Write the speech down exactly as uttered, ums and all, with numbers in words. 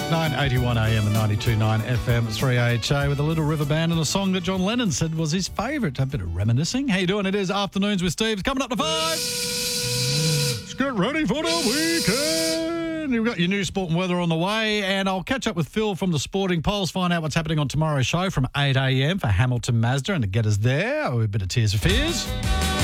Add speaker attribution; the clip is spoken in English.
Speaker 1: nine eighty-one A M and ninety-two point nine F M, three A H A with a Little River Band and a song that John Lennon said was his favourite. A bit of reminiscing. How you doing? It is Afternoons with Steve. Coming up to five. Let's get ready for the weekend. You've got your news, sport and weather on the way, and I'll catch up with Phil from the Sporting Polls, find out what's happening on tomorrow's show from eight A M for Hamilton Mazda, and to get us there, oh, a bit of Tears for Fears.